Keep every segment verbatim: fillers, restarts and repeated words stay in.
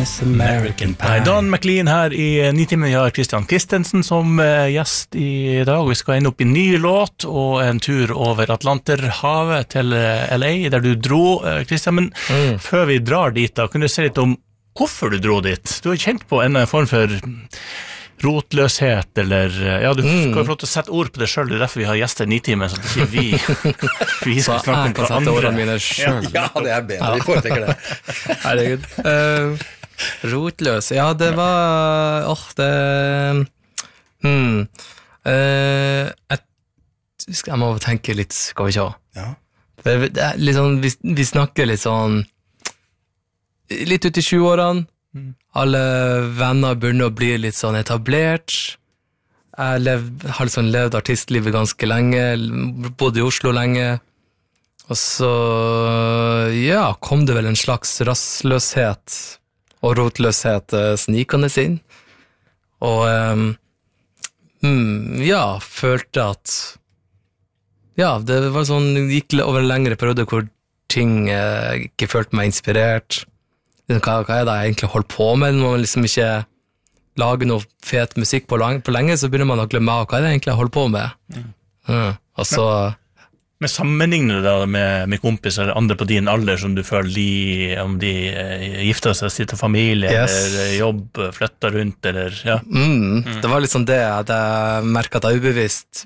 Miss American Pie. Don McLean her i Nitimen. Vi har Christian Christensen som uh, gjest i dag. Vi skal ende opp i ny låt og en tur over Atlanterhavet til uh, L A, der du dro, uh, Christian. Men mm. før vi drar dit, da, kan du si litt om hvorfor du dro dit? Du har kjent på en form for rotløshet, eller ja, du mm. skal få lov til å sette ord på det selv. Det er derfor vi har gjester i Nitimen, så det ikke vi vi skal snakke om hva andre. Ordene mine selv. Ja, det er bedre, vi foretrekker det. Herregud. Uh, rotløs, ja, det var åh, oh, det hmm. uh, jeg, jeg må tenke litt, skal vi se. Ja. Det er litt sånn, vi, vi snakker litt sånn litt ut i tjue-årene. Mm. Alle venner begynner å bli litt sånn etablert. Jeg lev, har liksom levd artistlivet ganske lenge, bodde i Oslo lenge, og så ja, kom det vel en slags rastløshet og rotløshet uh, snikende inn, og um, mm, ja, følte at ja, det var sånn, gikk over en lengre periode hvor ting uh, ikke følte meg inspirert. Hva, hva er det jeg egentlig holder på med når man liksom ikke lager noe fet musikk på, lang, på lenge, så begynner man å glemme av hva er det egentlig jeg holder på med. Mm. Mm. Og så Men sammenligner du det med, med kompiser eller andre på din alder som du føler de, om de eh, gifter seg, sitter familie, yes. eller jobb, flytter rundt, eller ja? Mm. Mm. Det var litt sånn det at jeg merket at jeg ubevisst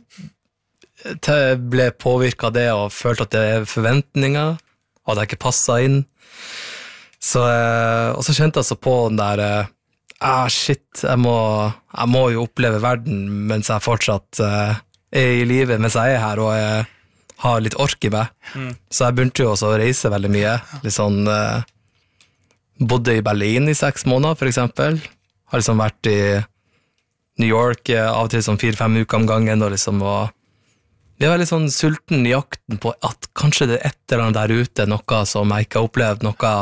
ble påvirket av det og følte at det er forventninger, og at jeg ikke passet inn. Så, og så kjente jeg så på den der ah shit, jeg må, jeg må jo oppleve verden mens jeg fortsatt uh, er i livet, mens jeg er her og jeg har litt ork i meg. Mm. Så jeg begynte jo også å reise veldig mye. Litt sånn, uh, bodde i Berlin i seks måneder, for eksempel. Har liksom vært i New York uh, av og til sånn fire-fem uker om gangen, og liksom og jeg var litt sånn sulten i jakten på at kanskje det er et eller annet der ute, noe som jeg ikke har opplevd, noe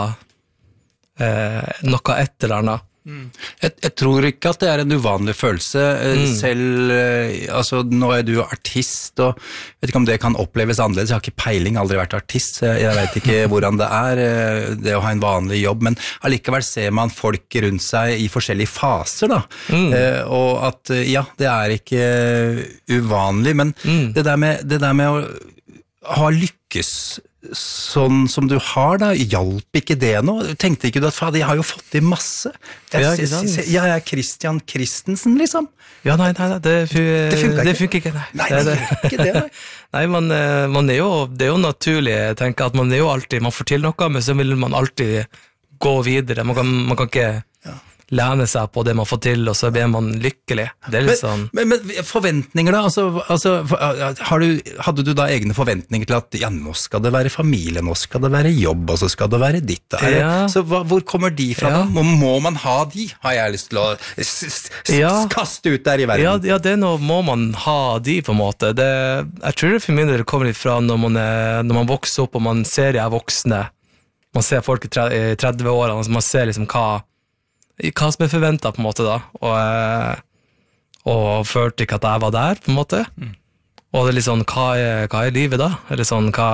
Eh, noe et eller annet. Mm. Jeg, jeg tror ikke at det er en uvanlig følelse, mm. selv, eh, altså nå er du artist, og jeg vet ikke om det kan oppleves annerledes, jeg har ikke peiling, aldri vært artist, jeg vet ikke hvordan det er, det å ha en vanlig jobb, men allikevel ser man folk rundt seg i forskjellige faser da, mm. eh, og at ja, det er ikke uvanlig, men mm. det der med, det der med å ha lykkes sånn som du har da, hjalp ikke det nå? Tenkte ikke du at fader, jeg har jo fått i masse? Jeg, ja, jeg, jeg, jeg er Christian Christensen, liksom. Ja, nei, nei, nei det, det, funker det ikke. funker ikke. Nei, nei det, det. ikke det, nei. Nei, man, man er jo, det er jo naturlig, jeg tenker at man er jo alltid, man får til noe, men så vil man alltid gå videre. Man kan, man kan ikke ja. lene seg på det man får til, og så blir man lykkelig. Det er litt sånn... Men, men, men forventninger da, altså, altså har du, hadde du da egne forventninger til at ja, nå skal det være familie, nå skal det være jobb, og så skal det være ditt. Er det, ja. Så hva, hvor kommer de fra ja. da? Må, må man ha de? Har jeg lyst til å s s s ja. kaste ut der i verden? Ja, ja, det er noe, må man ha de på en måte. Det, jeg tror det for min del kommer litt fra når man, er, når man vokser opp, og man ser de er voksne. Man ser folk i tredve årene, og man ser liksom hva hva som er forventet på en måte da, og, og følte ikke at jeg var der på en måte, mm. og det er litt sånn, hva er, hva er livet da? Eller sånn, hva...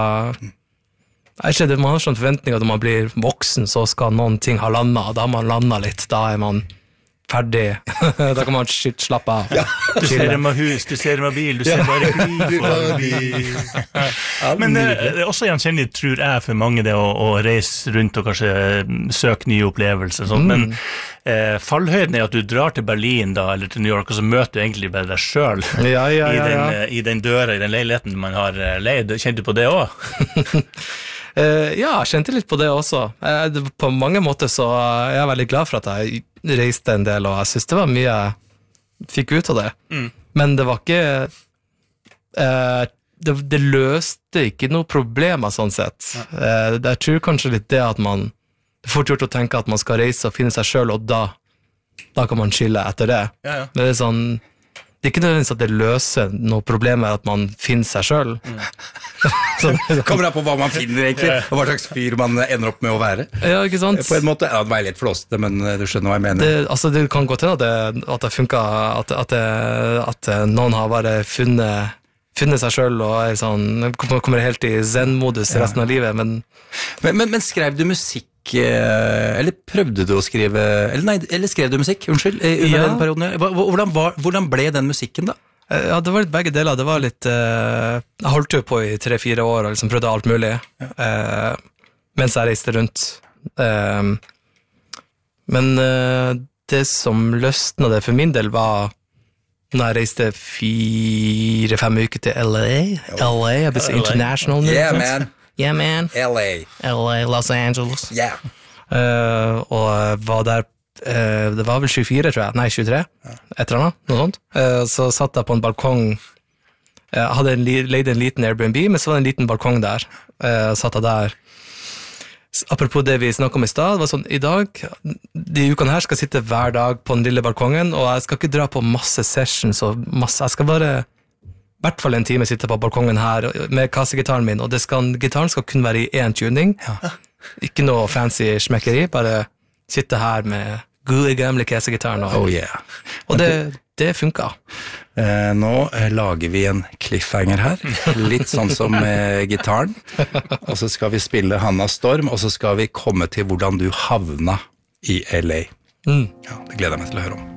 Jeg ser det, man har sånn forventning at når man blir voksen, så skal noen ting ha landet, og da har man landet litt, da er man ferdig, da kan man shit, slappe av. Ja. Du ser dem av hus, du ser dem av bil, du ser ja. bare fly forbi. Men det, det er også gjenkjennelig, tror jeg, for mange det å, å reise rundt og kanskje søke nye opplevelser, sånn. Mm. Men eh, fallhøyden er at du drar til Berlin da, eller til New York, og så møter du egentlig bare deg selv ja, ja, ja, i, den, ja. i den døra, i den leiligheten man har leid. Kjente du på det også? Uh, ja, jeg kjente litt på det også. Uh, det, på mange måter så uh, jeg er veldig glad for at jeg reiste en del, og jeg synes det var mye jeg fikk ut av det. Mm. Men det var ikke... Uh, det, det løste ikke noe problemer sånn sett. Uh, jeg tror kanskje litt det at man... Det er fort gjort å tenke at man skal reise og finne seg selv, og da, da kan man skille etter det. Ja, ja. Men det er sånn... Det er ikke nødvendigvis at det løser noe problem med at man finner seg selv. Mm. Det kommer an på hva man finner egentlig, og hva slags fyr man ender opp med å være. Ja, ikke sant? På en måte, ja, det var litt flåsete, men du skjønner hva jeg mener. Det, altså, det kan gå til at det, at det funker, at, at, det, at noen har bare funnet, funnet seg selv, og er sånn, kommer helt i zen-modus resten av livet, men... Men, men, men skrev du musikk musikk, eh, eller prøvde du å skrive, eller nei, eller skrev du musikk, unnskyld, eh, under Ja. den perioden? Hva- Hvordan, var, hvordan ble den musikken da? Eh, Ja, det var litt begge deler. Det var litt eh, Jeg holdt jo på i tre-fire år og liksom prøvde alt mulig eh, mens jeg reiste rundt. Eh, men eh, det som løsna det for min del, var når jeg reiste fire-fem uker til L A. L A, jeg ble så international nå. Yeah, sant? man. Yeah, man. L A. L A, Los Angeles. Yeah. Eh, og jeg var der eh, det var vel tjuefire, tror jeg. Nei, tjuetre. Et eller annet, noe sånt. Eh, så satt jeg på en balkong. Jeg hadde en, li- leid en liten Airbnb, men så var det en liten balkong der. Eh, satt jeg der. S- Apropos det vi snakket om i stad, det var sånn, i dag, de ukene her skal jeg sitte hver dag på den lille balkongen, og jeg skal ikke dra på masse sessions, og masse, jeg skal bare, i hvert fall en time sitte på balkongen her, med kassegitaren min, og det skal, gitaren skal kun være i en tuning. Ikke noe fancy smekkeri, bare sitte her med gode gamle kassegitaren, og, Oh yeah. og det, det funket. Eh, nå eh, lager vi en cliffhanger her, litt sånn som med gitaren, og så skal vi spille Hanna Storm, og så skal vi komme til hvordan du havna i L A. Mm. Ja, det gleder jeg meg til å høre om.